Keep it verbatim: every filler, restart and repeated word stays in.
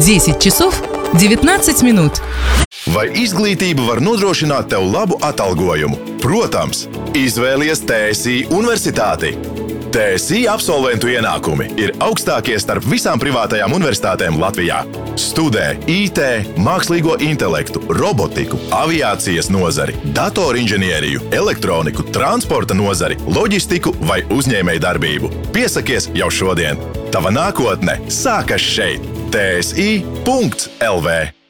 десять часов девятнадцать минут. Vai izglītība var nodrošināt tev labu atalgojumu? Protams, izvēlies T S I universitāti. T S I absolventu ienākumi ir augstākie starp visām privātajām universitātēm Latvijā. Studē I T, mākslīgo intelektu, robotiku, aviācijas nozari, datorinženieriju, elektroniku, transporta nozari, loģistiku vai uzņēmējdarbību. Piesakies jau šodien! Tava nākotne sākas šeit! T S I punkts L V